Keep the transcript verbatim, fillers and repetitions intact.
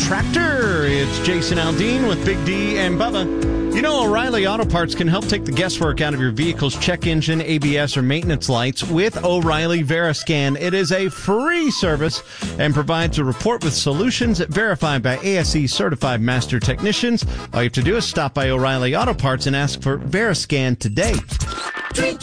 Tractor. It's Jason Aldean with Big D and Bubba. You know, O'Reilly Auto Parts can help take the guesswork out of your vehicle's check engine, A B S, or maintenance lights with O'Reilly Veriscan. It is a free service and provides a report with solutions verified by A S E certified master technicians. All you have to do is stop by O'Reilly Auto Parts and ask for Veriscan today. Treat